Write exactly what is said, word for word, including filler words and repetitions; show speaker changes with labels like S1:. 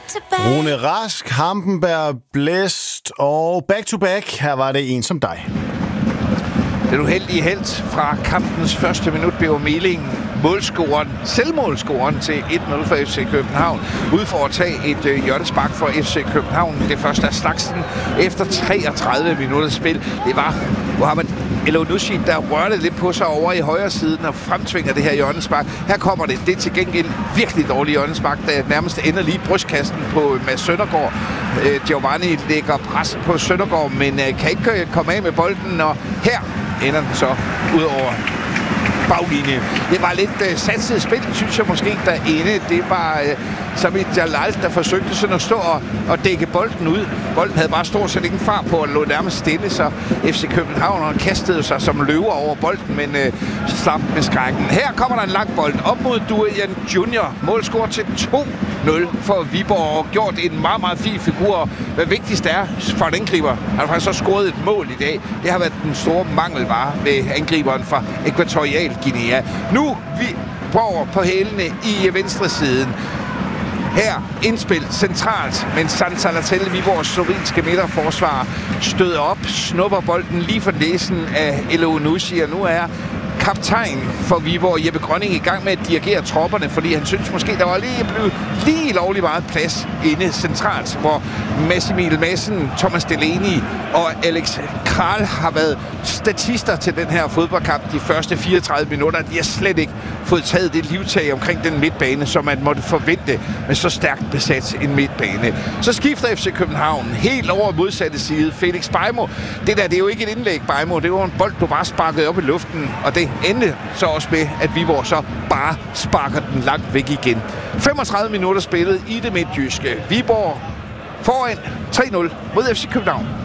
S1: Rune Rask, Hampenberg, Blæst og back-to-back. Her var det En som dig.
S2: Den uheldige helt fra kampens første minut blev Meling målscoren, selvmålscoren til et nul for F C København, ud for at tage et øh, hjørnespark for F C København. Det første af slagsen efter treogtredive minutters spil. Det var Mohamed Elyounoussi, der rørte lidt på sig over i højre siden og fremtvinger det her hjørnespark. Her kommer det. Det er til gengæld virkelig dårligt hjørnespark, der nærmest ender lige brystkassen på Mads Søndergaard. Øh, Giovanni lægger pres på Søndergaard, men øh, kan ikke komme af med bolden, og her ender den så ud over baglinje. Det var lidt uh, satset spil, synes jeg måske, der ene. Det var uh, Samit Jalal, der forsøgte sådan at stå og, og dække bolden ud. Bolden havde bare stort set ingen far på, og lå nærmest stille, så F C København kastede sig som løver over bolden, men uh, slap med skrækken. Her kommer der en lang bold op mod Durian Junior. Målscore til to nul for Viborg, og gjort en meget, meget fin figur. Hvad vigtigst er for en angriber, han har faktisk så scoret et mål i dag. Det har været den store mangelvare ved angriberen fra Ækvatorial Guinea. Nu vi over på hælene i venstre siden. Her indspil centralt, men San Salatel, Viborgs slovenske midterforsvar, støder op, snupper bolden lige for næsen af Elyounoussi, og nu er kaptajn for Viborg, Jeppe Grønning, i gang med at dirigere tropperne, fordi han synes måske, der var lige blevet lige lovlig meget plads inde centralt, hvor Massimil Madsen, Thomas Delaney og Alex Kral har været statister til den her fodboldkamp de første fireogtredive minutter. De har slet ikke fået taget det livtag omkring den midtbane, som man måtte forvente med så stærkt besat en midtbane. Så skifter F C København helt over modsatte side. Felix Beimo. Det der, det er jo ikke et indlæg, Beimo. Det var en bold, du bare sparkede op i luften, og det endte så også med, at Viborg så bare sparker den langt væk igen. femogtredive minutter spillet i det midtjyske. Viborg foran tre nul mod F C København.